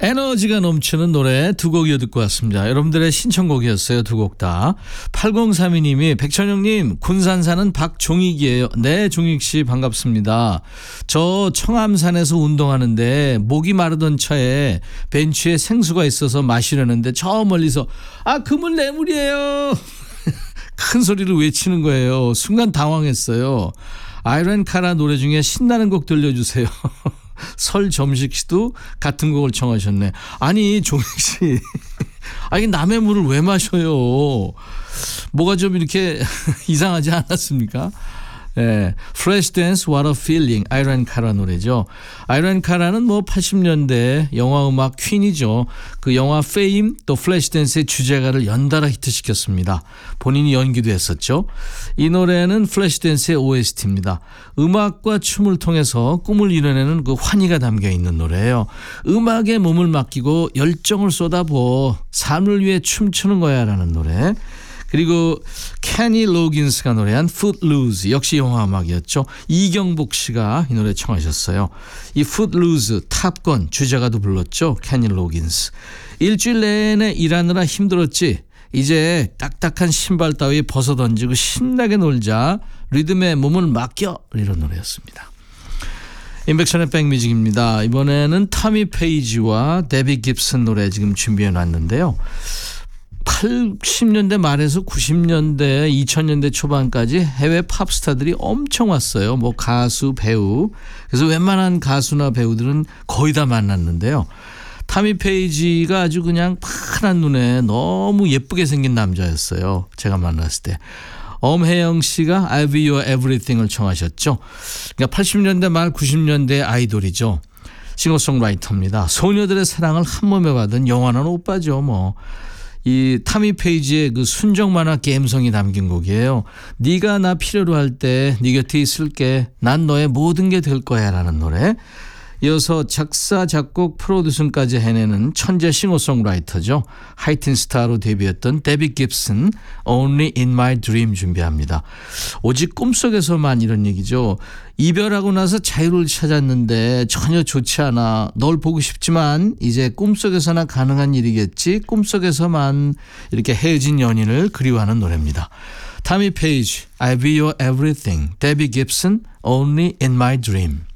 에너지가 넘치는 노래 두 곡 이어 듣고 왔습니다. 여러분들의 신청곡이었어요. 두 곡 다. 8032님이 백천영님 군산 사는 박종익이에요. 네, 종익씨 반갑습니다. 저 청암산에서 운동하는데 목이 마르던 차에 벤치에 생수가 있어서 마시려는데 저 멀리서 그물 내 물이에요. 큰 소리로 외치는 거예요. 순간 당황했어요. 아이런 카라 노래 중에 신나는 곡 들려주세요. 설점식 씨도 같은 곡을 청하셨네. 아니 종익 씨, 아니 남의 물을 왜 마셔요? 뭐가 좀 이렇게 이상하지 않았습니까? 네, Flashdance What a Feeling, 아이런 카라 노래죠. 아이런 카라는 뭐 80년대 영화 음악 퀸이죠. 그 영화 페임 또 플래시댄스의 주제가를 연달아 히트시켰습니다. 본인이 연기도 했었죠. 이 노래는 플래시댄스의 OST입니다. 음악과 춤을 통해서 꿈을 이뤄내는 그 환희가 담겨 있는 노래예요. 음악에 몸을 맡기고 열정을 쏟아부어 삶을 위해 춤추는 거야 라는 노래. 그리고 케니 로긴스가 노래한 Footloose, 역시 영화 음악이었죠. 이경복 씨가 이 노래 청하셨어요. 이 Footloose, 탑건 주제가도 불렀죠. 케니 로긴스. 일주일 내내 일하느라 힘들었지. 이제 딱딱한 신발 따위 벗어던지고 신나게 놀자. 리듬에 몸을 맡겨. 이런 노래였습니다. 인백션의 백뮤직입니다. 이번에는 타미 페이지와 데비 깁슨 노래 지금 준비해 놨는데요. 80년대 말에서 90년대, 2000년대 초반까지 해외 팝스타들이 엄청 왔어요. 뭐 가수, 배우. 그래서 웬만한 가수나 배우들은 거의 다 만났는데요. 타미 페이지가 아주 그냥 파란 눈에 너무 예쁘게 생긴 남자였어요. 제가 만났을 때. 엄혜영 씨가 I'll be your everything을 청하셨죠. 그러니까 80년대 말 90년대 아이돌이죠. 싱어송라이터입니다. 소녀들의 사랑을 한 몸에 받은 영원한 오빠죠. 뭐. 이 타미 페이지의 그 순정 만화 감성이 담긴 곡이에요. 네가 나 필요로 할 때 네 곁에 있을게. 난 너의 모든 게 될 거야 라는 노래. 이어서 작사, 작곡, 프로듀싱까지 해내는 천재 싱어송라이터죠. 하이틴 스타로 데뷔했던 데비 깁슨 Only in my dream 준비합니다. 오직 꿈속에서만 이런 얘기죠. 이별하고 나서 자유를 찾았는데 전혀 좋지 않아. 널 보고 싶지만 이제 꿈속에서나 가능한 일이겠지. 꿈속에서만 이렇게 헤어진 연인을 그리워하는 노래입니다. 타미 페이지, I'll be your everything. 데비 깁슨 Only in my dream.